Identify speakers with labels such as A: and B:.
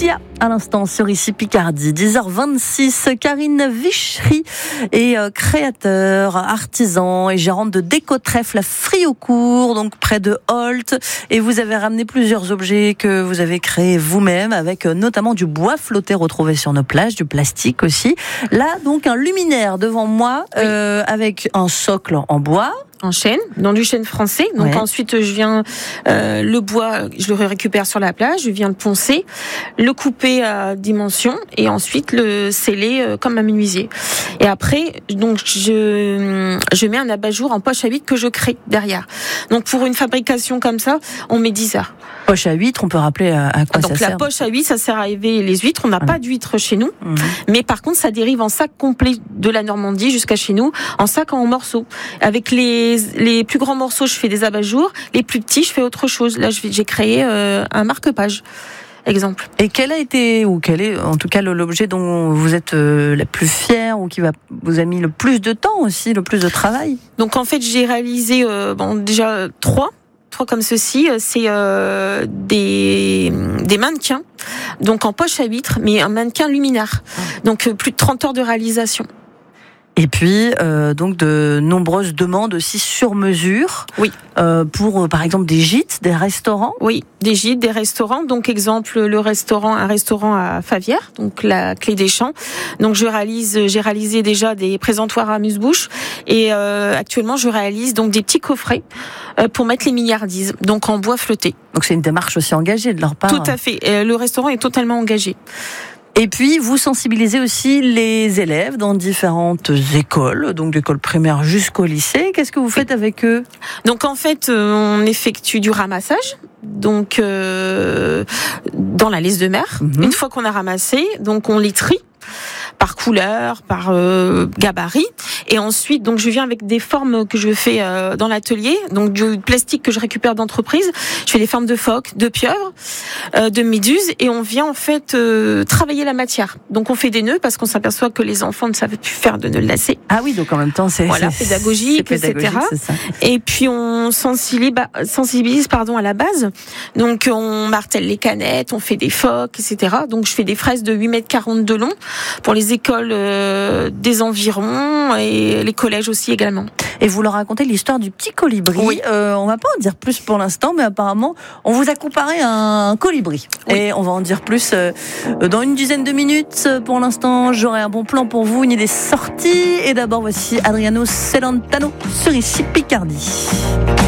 A: Sia à l'instant sur ici Picardie. 10h26, Karine Vichery est créateur, artisan et gérante de Déco-Trèfle à Friaucourt, donc près de Holt. Et vous avez ramené plusieurs objets que vous avez créés vous-même, avec notamment du bois flotté retrouvé sur nos plages, du plastique aussi. Là, donc un luminaire devant moi, oui. Avec un socle en bois.
B: En chêne, dans du chêne français. Donc ouais. Ensuite, je viens le bois, je le récupère sur la plage, je viens le poncer, le couper à dimension et ensuite le sceller comme un menuisier. Et après, donc je mets un abat-jour en poche à huître que je crée derrière. Donc pour une fabrication comme ça, on met 10 heures.
A: Poche à huître, on peut rappeler à quoi
B: donc
A: ça sert.
B: Donc la poche à huître, ça sert à élever les huîtres. On n'a pas d'huîtres chez nous, mais par contre, ça dérive en sac complet de la Normandie jusqu'à chez nous, en sac en morceaux. Avec les plus grands morceaux, je fais des abat-jours. Les plus petits, je fais autre chose. Là, j'ai créé un marque-page. Exemple.
A: Et quel est en tout cas l'objet dont vous êtes la plus fière ou qui vous a mis le plus de temps aussi, le plus de travail?
B: Donc en fait, j'ai réalisé déjà trois comme ceci, c'est des mannequins, donc en poche à huître, mais un mannequin luminaire. Donc plus de 30 heures de réalisation.
A: Et puis donc de nombreuses demandes aussi sur mesure.
B: Oui.
A: Pour par exemple des gîtes, des restaurants.
B: Oui, des gîtes, des restaurants. Donc exemple un restaurant à Favières, donc la Clé des Champs. Donc j'ai réalisé déjà des présentoirs à amuse-bouche et actuellement je réalise donc des petits coffrets pour mettre les milliardises, donc en bois flotté.
A: Donc c'est une démarche aussi engagée de leur part.
B: Tout à fait. Le restaurant est totalement engagé.
A: Et puis, vous sensibilisez aussi les élèves dans différentes écoles, donc d'école primaire jusqu'au lycée. Qu'est-ce que vous faites avec eux?
B: Donc, en fait, on effectue du ramassage. Donc, dans la laisse de mer. Une fois qu'on a ramassé, donc on les trie par couleur, par gabarit, et ensuite donc je viens avec des formes que je fais dans l'atelier, donc du plastique que je récupère d'entreprise. Je fais des formes de phoques, de pieuvres, de méduses, et on vient en fait travailler la matière. Donc on fait des nœuds parce qu'on s'aperçoit que les enfants ne savent plus faire de nœuds lacets.
A: Ah oui, donc en même temps c'est
B: pédagogique, etc. Et puis on sensibilise à la base. Donc on martèle les canettes, on fait des phoques, etc. Donc je fais des fraises de 8,40 m de long pour les écoles des environs et les collèges aussi également.
A: Et vous leur racontez l'histoire du petit colibri.
B: Oui.
A: On va pas en dire plus pour l'instant, mais apparemment on vous a comparé à un colibri. Oui. Et on va en dire plus dans une dizaine de minutes. Pour l'instant, j'aurai un bon plan pour vous, une idée sortie. Et d'abord, voici Adriano Celentano sur ici Picardie.